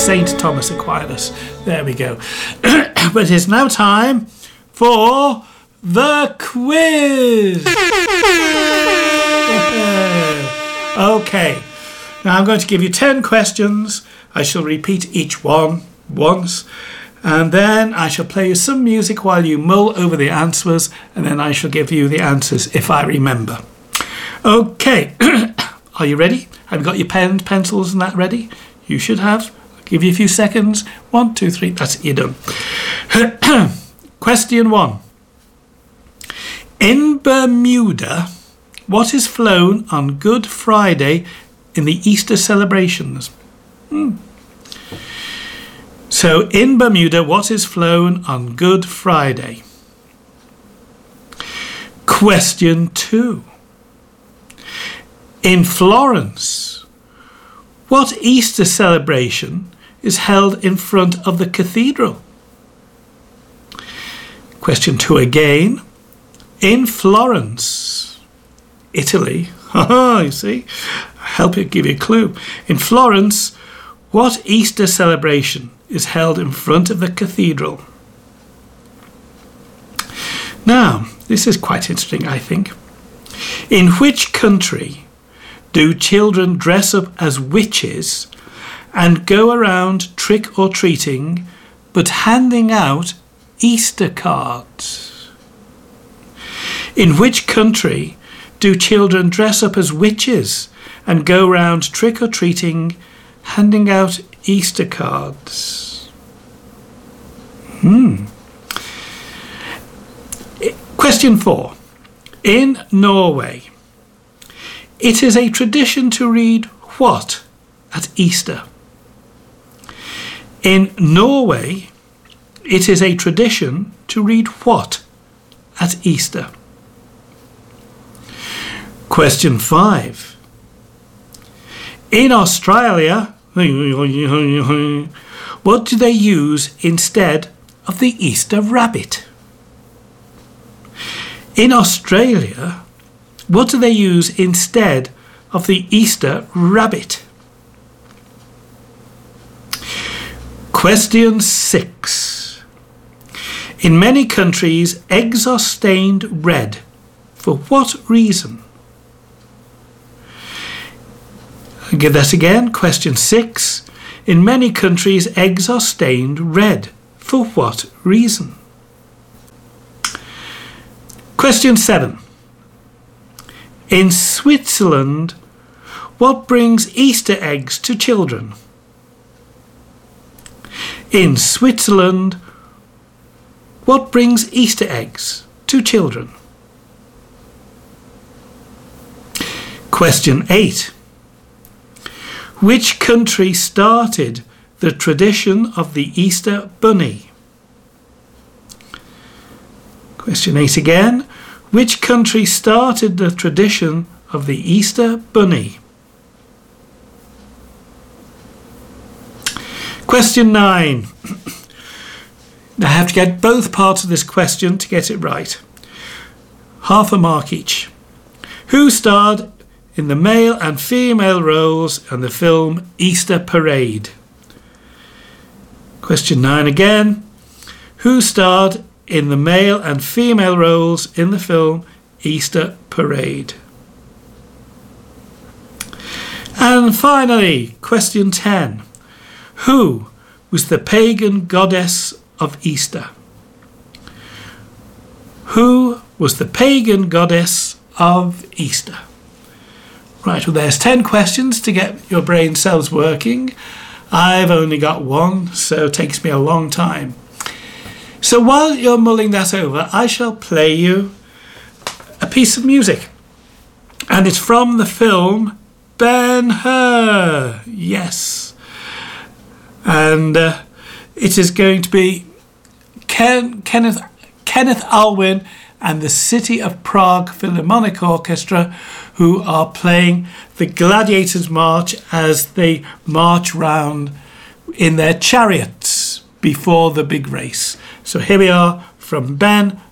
St. Thomas Aquinas. There we go. But it's now time for the quiz. Okay. Now I'm going to give you 10 questions. I shall repeat each one once. And then I shall play you some music while you mull over the answers. And then I shall give you the answers if I remember. Okay. Are you ready? Have you got your pens, pencils and that ready? You should have. I'll give you a few seconds. 1, 2, 3. That's it. You're done. Question 1. In Bermuda, what is flown on Good Friday in the Easter celebrations? So, in Bermuda, what is flown on Good Friday? Question 2. In Florence, what Easter celebration is held in front of the cathedral? Question 2 again. In Florence, Italy, you see, I'll help you, give you a clue. In Florence, what Easter celebration is held in front of the cathedral? Now, this is quite interesting, I think. In which country do children dress up as witches and go around trick-or-treating but handing out Easter cards? In which country do children dress up as witches and go around trick-or-treating handing out Easter cards? Question 4. In Norway, it is a tradition to read what at Easter? In Norway, it is a tradition to read what at Easter? Question 5. In Australia, what do they use instead of the Easter rabbit? In Australia, what do they use instead of the Easter rabbit? Question 6. In many countries, eggs are stained red. For what reason? I'll give that again. Question 6. In many countries, eggs are stained red. For what reason? Question 7. In Switzerland, what brings Easter eggs to children? In Switzerland, what brings Easter eggs to children? Question 8. Which country started the tradition of the Easter bunny? Question 8 again. Which country started the tradition of the Easter bunny? Question 9. I have to get both parts of this question to get it right. Half a mark each. Who starred in the male and female roles in the film Easter Parade? Question 9 again. Who starred in the male and female roles in the film Easter Parade? And finally, question 10. Who was the pagan goddess of Easter? Who was the pagan goddess of Easter? Right, well, there's 10 questions to get your brain cells working. I've only got one, so it takes me a long time. So while you're mulling that over, I shall play you a piece of music. And it's from the film Ben-Hur. Yes. And it is going to be Kenneth Alwyn and the City of Prague Philharmonic Orchestra, who are playing the Gladiators March as they march round in their chariots before the big race. So here we are from Ben-Hur.